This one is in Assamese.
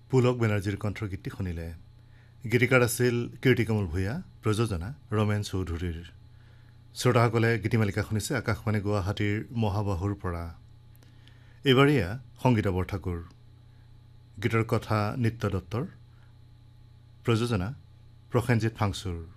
পুলক বেনাৰ্জীৰ কণ্ঠগীতটি শুনিলে। গীতিকাৰ আছিল কীৰ্তিকমল ভূঞা, প্ৰযোজনা ৰমেন চৌধুৰীৰ। শ্ৰোতাসকলে গীতিমালিকা শুনিছে আকাশবাণী গুৱাহাটীৰ মহাবাহুৰ পৰা। এইবাৰ এয়া সংগীত বৰঠাকুৰ। গীতৰ কথা নিত্য দত্তৰ, প্ৰযোজনা প্ৰসেনজিৎ ফাংচুৰ।